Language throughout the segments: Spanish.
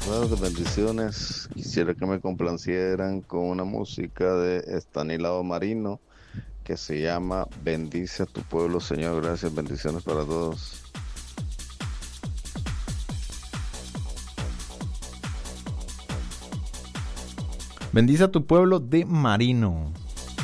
Buenas bendiciones. Quisiera que me complacieran con una música de Estanislao Marino que se llama Bendice a tu pueblo, Señor. Gracias, bendiciones para todos. Bendice a tu pueblo de Marino.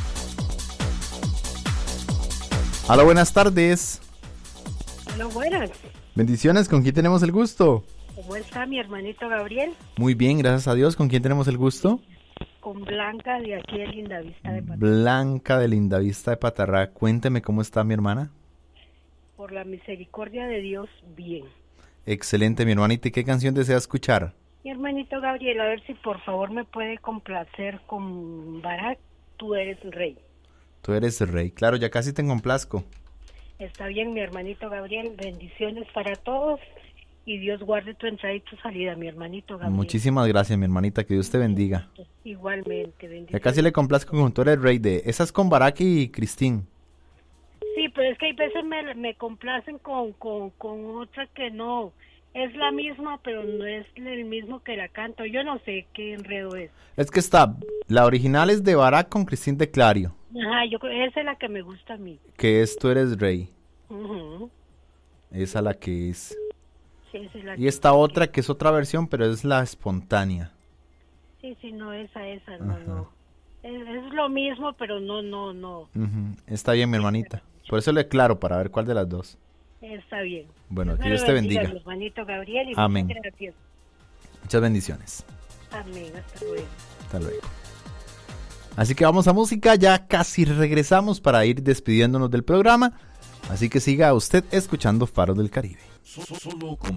Hola, buenas tardes. Hola, buenas. Bendiciones, ¿con quién tenemos el gusto? ¿Cómo está mi hermanito Gabriel? Muy bien, gracias a Dios. ¿Con quién tenemos el gusto? Con Blanca de aquí de Lindavista de Patarrá. Blanca de Lindavista de Patarrá. Cuénteme cómo está mi hermana. Por la misericordia de Dios, bien. Excelente, mi hermanita. ¿Y qué canción desea escuchar? Mi hermanito Gabriel, a ver si por favor me puede complacer con Barak, tú eres rey. Tú eres el rey. Claro, ya casi te complazco. Está bien, mi hermanito Gabriel. Bendiciones para todos. Y Dios guarde tu entrada y tu salida, mi hermanito Gabriel. Muchísimas gracias, mi hermanita. Que Dios te bendiga. Igualmente, bendiciones. Ya casi le complazco con Tú eres rey de... Esas con Baraki y Cristín. Sí, pero es que hay veces me complacen con otra que no. Es la misma, pero no es el mismo que la canto. Yo no sé qué enredo es. Es que está... La original es de Barak con Cristín de Clario. Ajá, yo creo esa es la que me gusta a mí. Que es Tú eres rey. Uh-huh. Esa la que es... Sí, esa es la Y esta otra que es otra versión, pero es la espontánea. Sí, no, esa, no. Es lo mismo, pero no. Uh-huh. Está bien, mi hermanita. Por eso le aclaro, para ver cuál de las dos. Está bien. Bueno, que Dios te bendiga. Mi hermanito Gabriel, y amén. muchas gracias. Muchas bendiciones. Amén, hasta luego. Hasta luego. Así que vamos a música, ya casi regresamos para ir despidiéndonos del programa. Así que siga usted escuchando Faros del Caribe. Solo con